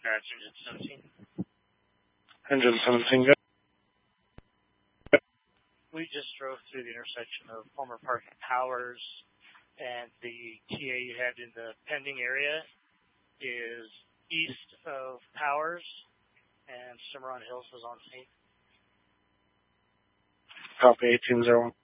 That's engine 17. Engine 17, good. We just drove through the intersection of Palmer Park and Powers, and the TA you had in the pending area is east of Powers, and Cimarron Hills was on scene. Copy 1801.